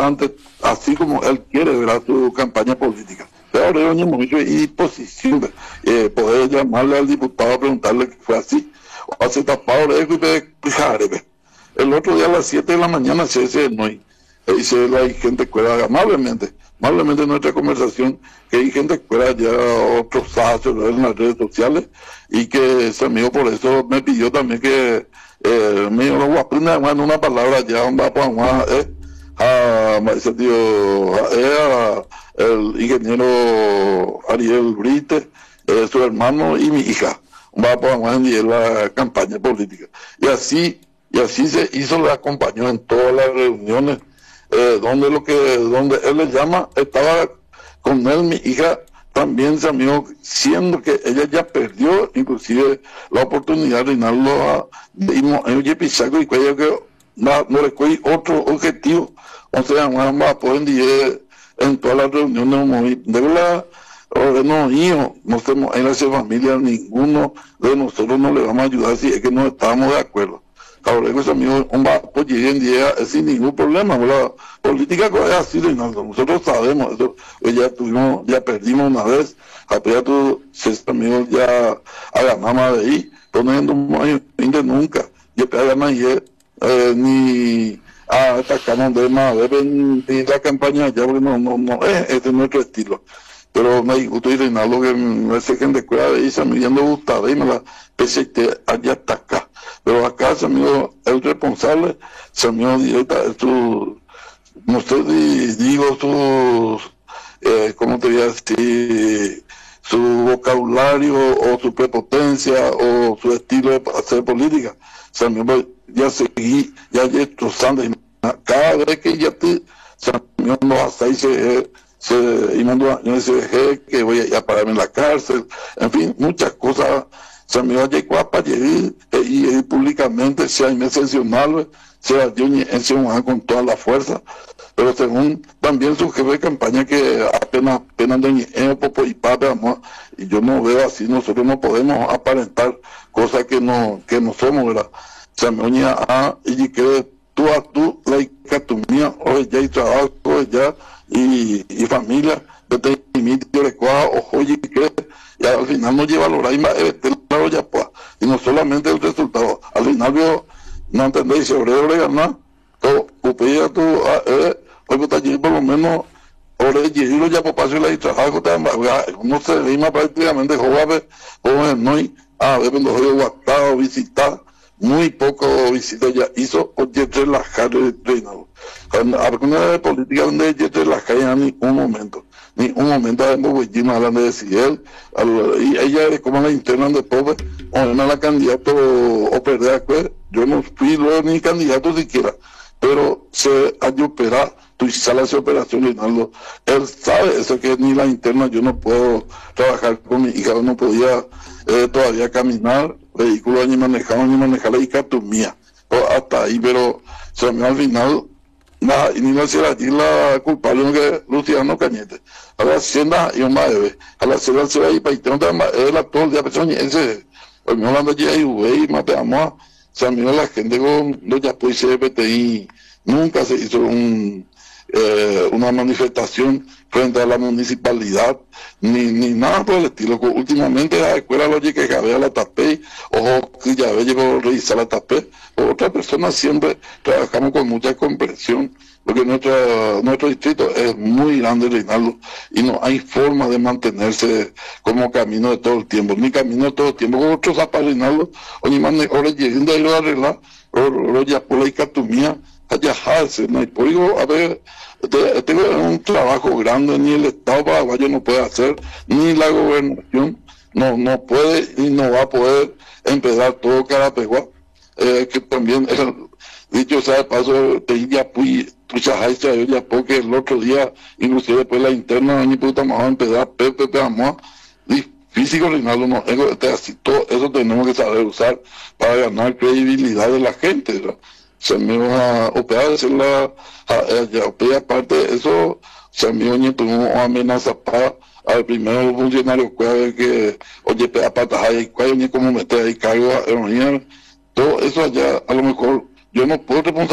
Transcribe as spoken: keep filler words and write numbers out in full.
adelante, así como él quiere, ¿verdad?, su campaña política. Pero ahora hay mucho disposición, eh, poder llamarle al diputado a preguntarle que fue así. O hace tapado de eso y te fijaré. El otro día a las siete de la mañana se dice no hay, dice la gente cuera amablemente, amablemente en nuestra conversación, que hay gente cuera ya otros socios en las redes sociales, y que ese amigo por eso me pidió también que eh, me dijo, no, en una palabra ya, va para eh, a ese tío, a, el ingeniero Ariel Brite, eh, su hermano y mi hija, va para en la campaña política. Y así, y así se hizo, le acompañó en todas las reuniones, eh, donde lo que, donde él le llama, estaba con él, mi hija, también se amigo, siendo que ella ya perdió inclusive la oportunidad de Reinaldo a en Pisaco y que no, no le coge otro objetivo, o sea, vamos a poder en todas las reuniones de verdad, o no hijos, no estamos en esa familia, ninguno de nosotros no le vamos a ayudar si es que no estamos de acuerdo. Ahora, esos amigos, un vato llegue en día sin ningún problema, la política es así, Reinaldo, nosotros sabemos eso, ya tuvimos, ya perdimos una vez, apenas tú, seis amigos ya a la mamá de ahí, poniendo un de nunca, yo te haga más eh, ni a atacamos de más, ni la campaña ya, porque no, no, no, es, este es nuestro estilo. Pero me disgusto y Reinaldo que me hace gente de cueva de ahí, se me yendo gustada y me la pese allá hasta acá. Pero acá se me el responsable, se me directa, su, no sé si digo sus, eh, ¿cómo te voy a decir? Su vocabulario o su prepotencia o su estilo de hacer política. Se me ya seguí, ya destrozando, y cada vez que ya te, se me no hasta ahí se se y mando a ese dejé que voy a ir a pararme en la cárcel, en fin, muchas cosas. Se me va a llegar para llegar y, y públicamente se hay excepcional, se va a con toda la fuerza, pero según también su jefe de campaña que apenas apenas de popo y pape, y yo no veo así, nosotros no podemos aparentar cosas que no que no somos, ¿verdad? Se me uña a y que tú a tú la icatumía, hoy ya hay trabajo, ya y, y familia, de te imite, ojo y que y al final no lleva a lograr ya pues, y no solamente el resultado, al final veo, no entendéis, sobre de ganar, todo, upea tú, eh, hoy está allí por lo menos, ahora y ya por paso y la trabajo, no se rima prácticamente, joven, joven, no hay, a ver, cuando voy a guardar, visitar, muy poco visita ya hizo, o ya relajar el Reinaldo. Alguna política donde ya relajar en ningún momento. Ni un momento de Bollín hablando de si él, y ella es como la interna de pobre, o era la candidato o perder, pues, yo no fui luego ni candidato siquiera, pero se ayudará, tu sala de operación, Reinaldo, él sabe eso que ni la interna, yo no puedo trabajar con mi hija, no podía eh, todavía caminar, vehículos ni manejar, ni manejar la hija tu mía, hasta ahí, pero se me al final, nada, y ni me será allí la culpable que Luciano Cañete. A la hacienda y un maeve, a la hacienda se va y para tener el actor de persona ese, el mío hablando allí y güey, mateamos, se miró la gente con los yapoy C P T I, nunca se hizo un, eh, una manifestación frente a la municipalidad, ni, ni nada por el estilo. Últimamente la escuela lo que a la tapé, ojo que ya llegó a revisar la tapé, otras personas siempre trabajamos con mucha comprensión, porque nuestro, nuestro distrito es muy grande, Reinaldo, y no hay forma de mantenerse como camino de todo el tiempo, ni camino de todo el tiempo, con otros zapatos, Reinaldo, o ni más, ahora llegando a ir a arreglar, o ya por la icatumía, allá, no hay por a ver, tengo un trabajo grande, ni el Estado paraguayo no puede hacer, ni la gobernación no no puede y no va a poder empezar todo Carapeguá, eh, que también, el, dicho sea de paso, te ya fui, ya porque el otro día, inclusive después la interna, ni puta más a empezar, Pepe, Pepe, Amor, físico, Reinaldo, no, así, todo eso tenemos que saber usar para ganar credibilidad de la gente, ¿verdad? Se me va a operar, hacer la, a operar aparte de eso, se me tuvo amenaza para al primero funcionario que, oye, pega patas ahí, ni como meter ahí cargo, todo eso allá, a lo mejor, yo no puedo responsabilizar